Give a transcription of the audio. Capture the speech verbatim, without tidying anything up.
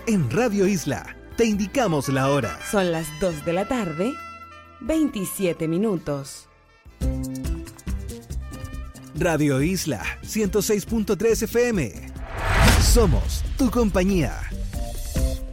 En Radio Isla, te indicamos la hora. Son las dos de la tarde, veintisiete minutos. Radio Isla, ciento seis punto tres F M. Somos tu compañía.